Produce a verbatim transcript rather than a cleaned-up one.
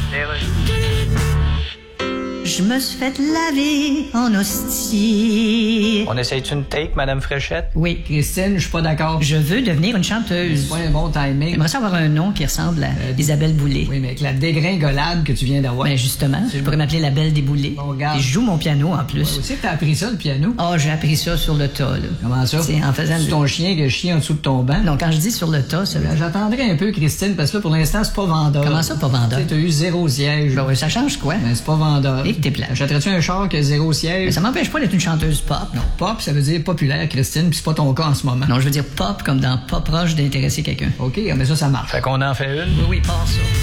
Je me suis fait laver en hostie. On essaye-tu une take, Madame Fréchette? Oui. Christine, je suis pas d'accord. Je veux devenir une chanteuse. C'est pas un bon timing. J'aimerais savoir un nom qui ressemble à Euh, Isabelle Boulay. Oui, mais avec la dégringolade que tu viens d'avoir. Ben justement, je pourrais m'appeler la Belle des Boulets. Bon, regarde. Et je joue mon piano en Ouais, plus. où c'est que t'as appris ça, le piano? Oh, j'ai appris ça sur le tas, là. Comment ça? C'est en faisant... C'est le- ton chien qui chie en dessous de ton banc? Non, quand je dis sur le tas, ça veut Ben, J'attendrai un peu, Christine, parce que là, pour l'instant, c'est pas vendeur. Comment ça, pas vendeur? Tu sais, t'as eu zéro siège. Ben oui, ça change quoi? Ben, c'est pas vendeur. Et que t'es plate. Achèterais-tu un char qui a zéro Mais siège? ça m'empêche pas d'être une chanteuse pop. Non, pop, ça veut dire populaire, Christine, pis c'est pas ton cas en ce moment. Non, je veux dire pop comme dans pas proche d'intéresser quelqu'un. OK, mais ça, ça marche. Fait qu'on en fait une. Oui, oui, pas ça.